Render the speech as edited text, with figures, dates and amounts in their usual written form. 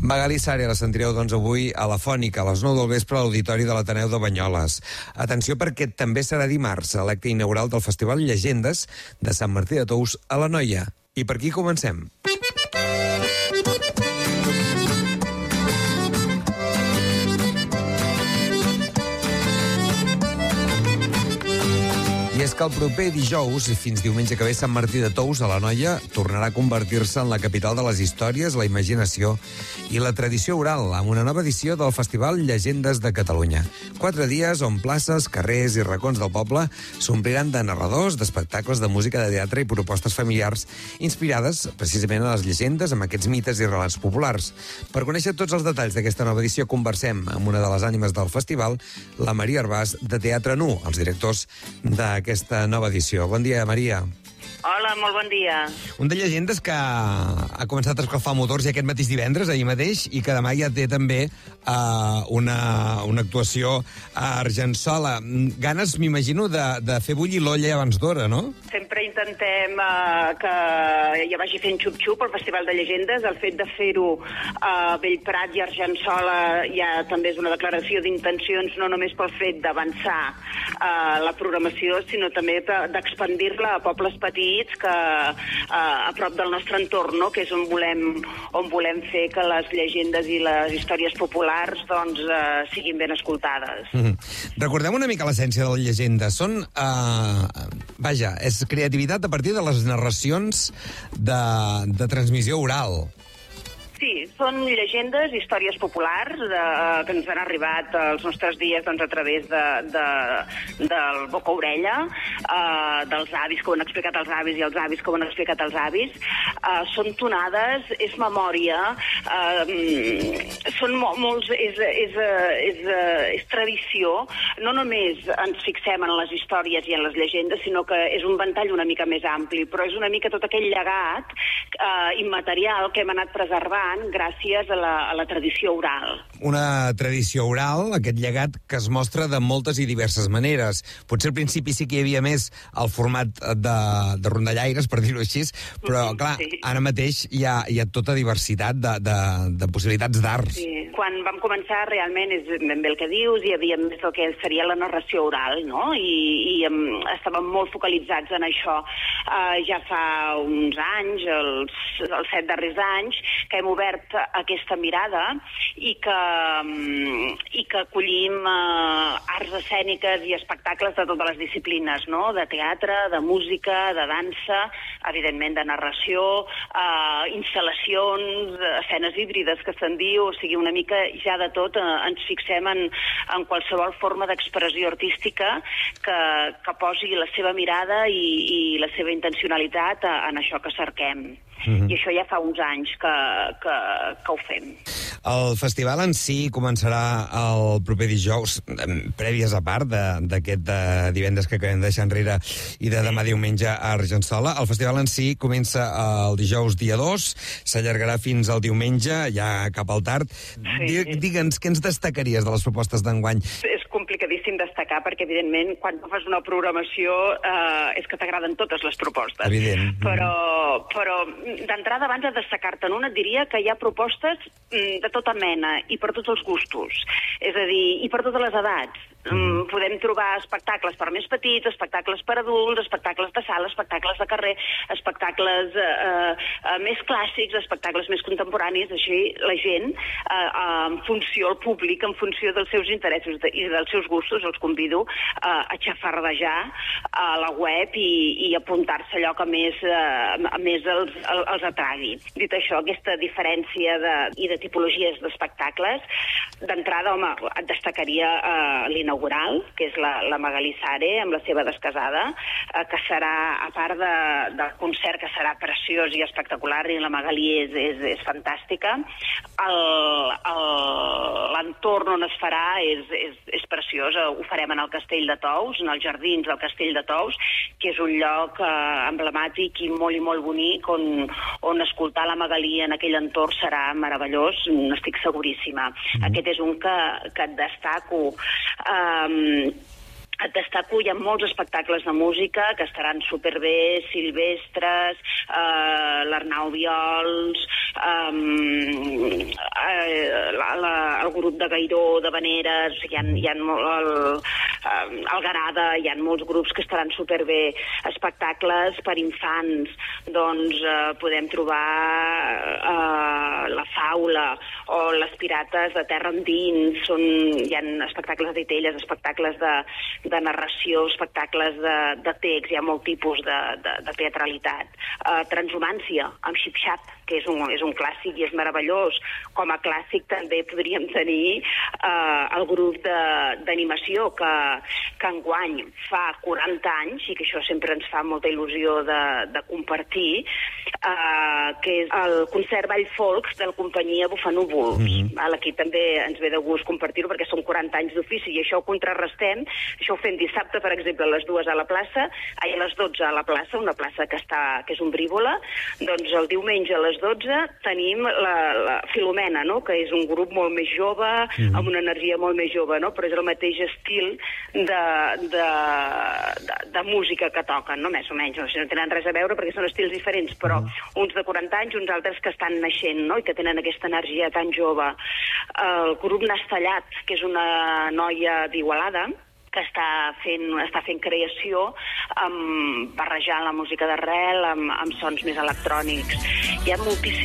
Magali Sària la sentireu doncs avui a la Fònica, a les 9 del vespre a l'Auditori de l'Ateneu de Banyoles. Atenció perquè també serà dimarts a l'acte inaugural del Festival Llegendes de Sant Martí de Tous a l'Anoia. I per aquí comencem. I és que el proper dijous i fins diumenge que ve Sant Martí de Tous a l'Anoia tornarà a convertir-se en la capital de les històries, la imaginació i la tradició oral, amb una nova edició del Festival Llegendes de Catalunya. 4 dies on places, carrers i racons del poble s'ompliran de narradors, d'espectacles de música, de teatre i propostes familiars inspirades precisament a les llegendes, amb aquests mites i relats populars. Per conèixer tots els detalls d'aquesta nova edició conversem amb una de les ànimes del festival, la Maria Arbàs, de Teatre Nu, els directors d'aquesta nova edició. Bon dia, Maria. Hola, molt bon dia. Un de Llegendes que ha començat a escalfar motors ja aquest mateix divendres, ahir mateix, i que demà ja té també una actuació a Argençola. Ganes, m'imagino, de fer bullir l'olla abans d'hora, no? Sempre intentem que ja vagi fent xup-xup el Festival de Llegendes. El fet de fer-ho a Bellprat i Argençola ja també és una declaració d'intencions, no només pel fet d'avançar la programació, sinó també d'expandir-la a pobles petits que a prop del nostre entorn, no? Que és on volem fer que les llegendes i les històries populars doncs, siguin ben escoltades. Recordem una mica l'essència de la llegenda. Són, és creativitat a partir de les narracions de transmissió oral. Sí, són llegendes, històries populars que ens han arribat als nostres dies doncs, a través del boca-orella, dels avis que ho han explicat els avis i els avis que ho han explicat els avis. Són tonades, és memòria, són molts, és tradició. No només ens fixem en les històries i en les llegendes, sinó que és un ventall una mica més ampli, però és una mica tot aquell llegat immaterial que hem anat preservant gràcies a la tradició oral. Una tradició oral, aquest llegat que es mostra de moltes i diverses maneres. Potser al principi sí que hi havia més el format de rondallaires, per dir-ho així, però clar, sí. Ara mateix hi ha tota diversitat de possibilitats d'arts. Sí. Quan vam començar realment, és ben bé el que dius, hi havia més el que seria la narració oral, no? I estàvem molt focalitzats en això. Ja fa uns anys, els 7 darrers anys, que hem obert aquesta mirada i que acollim arts escèniques i espectacles de totes les disciplines, no? De teatre, de música, de dansa, evidentment de narració, instal·lacions, escenes híbrides que se'n diu, o sigui, una mica ja de tot ens fixem en qualsevol forma d'expressió artística que posi la seva mirada i la seva intencionalitat en això que cerquem. I això ja fa uns anys que ho fem. El festival en si començarà el proper dijous, prèvies a part d'aquest divendres que acabem de deixar enrere i de demà diumenge a Argençola. El festival en si comença el dijous dia 2, s'allargarà fins al diumenge, ja cap al tard. Sí. Digue'ns, què ens destacaries de les propostes d'enguany? És complicadíssim destacar perquè, evidentment, quan tu fas una programació és que t'agraden totes les propostes. Evident. Però d'entrada, abans de destacar-te'n una, et diria que hi ha propostes de tota mena i per tots els gustos. És a dir, i per totes les edats. Podem trobar espectacles per més petits, espectacles per adults, espectacles de sala, espectacles de carrer, espectacles més clàssics, espectacles més contemporanis. Així la gent, en funció, el públic, en funció dels seus interessos i dels seus gustos, els convido a xafardejar a la web i apuntar-se allò que més els atragui. Dit això, aquesta diferència i de tipologies d'espectacles, d'entrada, home, et destacaria l'inaugural, que és la Magali Sària, amb la seva Descasada, que serà, a part del concert, que serà preciós i espectacular, i la Magali és fantàstica, l'entorn on es farà és preciós. Ho farem en el Castell de Tous, en els jardins del Castell de Tous, que és un lloc emblemàtic i molt bonic, on escoltar la Magali en aquell entorn serà meravellós, n'estic seguríssima. Aquest és un que et destaco. Et destaco, hi ha molts espectacles de música que estaran superbé, Silvestres, l'Arnau Viols, de gairó, de veneres, hi ha Algarada, hi ha molts grups que estaran superbé, espectacles per infants, doncs podem trobar la Faula o les Pirates de Terra Endins, hi ha espectacles d'itelles, espectacles de narració, espectacles de text, hi ha molt tipus de teatralitat. Transhumància, amb Xip-Xap, que és un clàssic i és meravellós. Com a clàssic també podríem tenir el grup d'animació que enguany fa 40 anys, i que això sempre ens fa molta il·lusió de compartir, que és el concert Ball Folks de la companyia Bufanúvols. Aquí també ens ve de gust compartir-ho perquè són 40 anys d'ofici, i això ho contrarrestem. Això ho fem dissabte, per exemple, a les 2 a la plaça, a les 12 a la plaça, una plaça que és ombrívola. Doncs el diumenge a les 12 tenim la Filomena, no?, que és un grup molt més jove, amb una energia molt més jove, no?, però és el mateix estil de música que toquen, no?, més o menys. No tenen res a veure perquè són estils diferents, però uns de 40 anys, uns altres que estan naixent, no?, i que tenen aquesta energia tan jove. El grup Nastellat, que és una noia d'Igualada, que està fent creació barrejant la música d'arrel amb sons més electrònics. Hi ha moltíssims